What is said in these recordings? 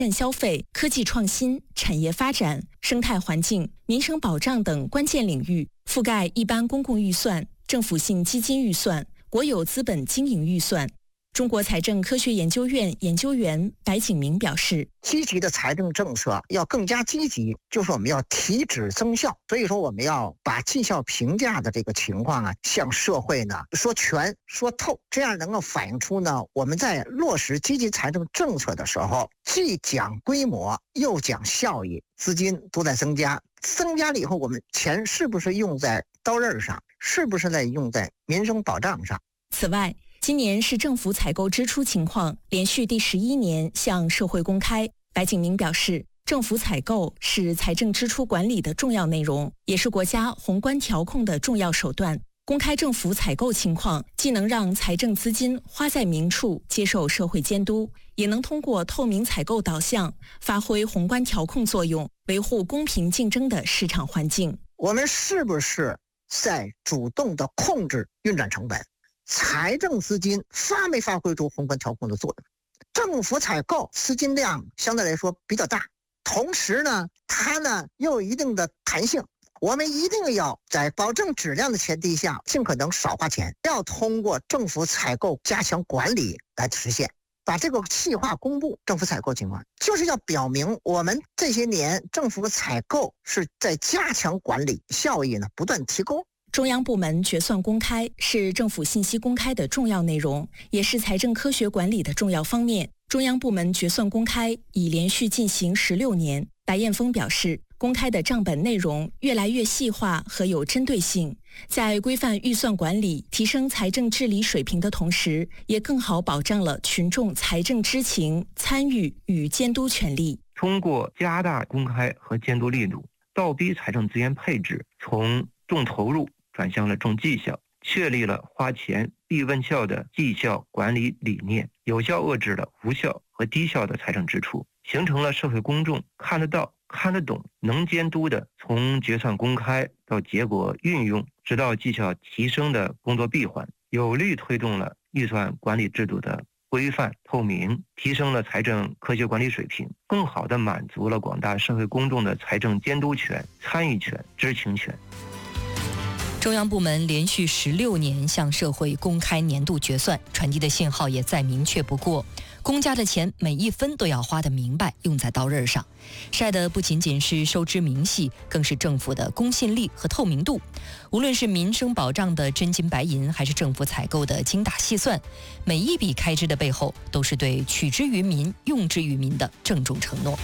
消费、科技创新、产业发展、生态环境、民生保障等关键领域，覆盖一般公共预算、政府性基金预算、国有资本经营预算。中国财政科学研究院研究员白景明表示， 积极的财政政策要更加积极，就是我们要提质增效。所以说我们要把绩效评价的这个情况向社会说全说透，这样能够反映出我们在落实积极财政政策的时候，既讲规模又讲效益，资金都在增加。增加了以后，我们钱是不是用在刀刃上，是不是在用在民生保障上？ 此外，今年市政府采购支出情况连续第11年向社会公开。白景明表示，政府采购是财政支出管理的重要内容，也是国家宏观调控的重要手段。公开政府采购情况，既能让财政资金花在明处，接受社会监督，也能通过透明采购导向，发挥宏观调控作用，维护公平竞争的市场环境。 我们是不是在主动的控制运转成本？财政资金发没发挥出宏观调控的作用？政府采购资金量相对来说比较大，同时它又有一定的弹性。我们一定要在保证质量的前提下，尽可能少花钱，要通过政府采购加强管理来实现。把这个细化公布政府采购情况，就是要表明我们这些年政府采购是在加强管理，效益不断提高。 中央部门决算公开是政府信息公开的重要内容，也是财政科学管理的重要方面。中央部门决算公开已连续进行16年。白彦峰表示，公开的账本内容越来越细化和有针对性，在规范预算管理、提升财政治理水平的同时，也更好保障了群众财政知情、参与与监督权利。 通过加大公开和监督力度，倒逼财政资源配置从重投入转向了重绩效，确立了花钱必问效的绩效管理理念，有效遏制了无效和低效的财政支出，形成了社会公众看得到、看得懂、能监督的从决算公开到结果运用直到绩效提升的工作闭环，有力推动了预算管理制度的规范透明，提升了财政科学管理水平，更好地满足了广大社会公众的财政监督权、参与权、知情权。 中央部门连续16年向社会公开年度决算，传递的信号也再明确不过。公家的钱每一分都要花得明白，用在刀刃上，晒的不仅仅是收支明细，更是政府的公信力和透明度。无论是民生保障的真金白银，还是政府采购的精打细算，每一笔开支的背后都是对取之于民、用之于民的郑重承诺。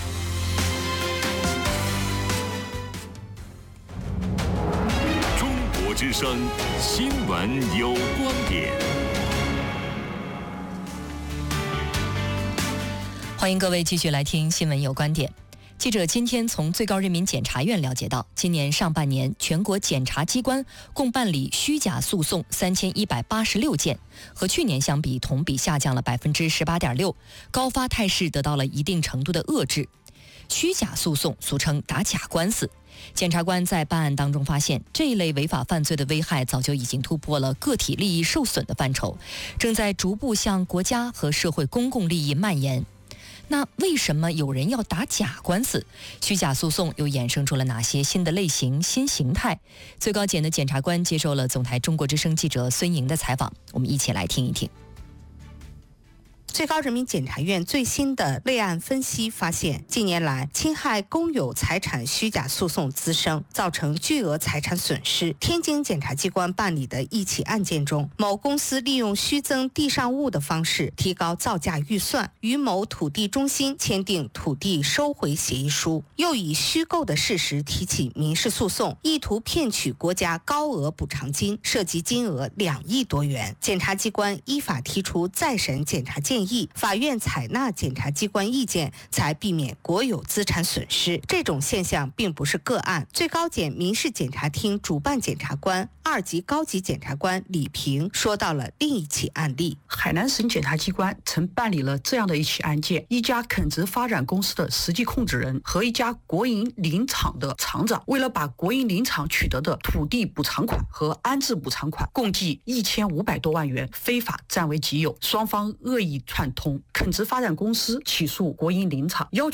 中国之声新闻有观点。 欢迎各位继续来听新闻有观点。记者今天从最高人民检察院了解到，今年上半年全国检察机关共办理虚假诉讼3186件，和去年相比同比下降了18.6%，高发态势得到了一定程度的遏制。虚假诉讼俗称打假官司，检察官在办案当中发现，这一类违法犯罪的危害早就已经突破了个体利益受损的范畴，正在逐步向国家和社会公共利益蔓延。那为什么有人要打假官司？虚假诉讼又衍生出了哪些新的类型、新形态？最高检的检察官接受了总台中国之声记者孙莹的采访，我们一起来听一听。 最高人民检察院最新的类案分析发现，近年来侵害公有财产虚假诉讼滋生，造成巨额财产损失。天津检察机关办理的一起案件中，某公司利用虚增地上物的方式提高造价预算，与某土地中心签订土地收回协议书，又以虚构的事实提起民事诉讼，意图骗取国家高额补偿金，涉及金额2亿多元。检察机关依法提出再审检察建议，法院采纳检察机关意见，才避免国有资产损失。这种现象并不是个案。最高检民事检察厅主办检察官、2级高级检察官李平说到了另一起案例。 海南省检察机关曾办理了这样的一起案件：一家垦殖发展公司的实际控制人和一家国营林场的厂长，为了把国营林场取得的土地补偿款和安置补偿款共计1500多万元非法占为己有，双方恶意串通。垦殖发展公司起诉国营林场，要求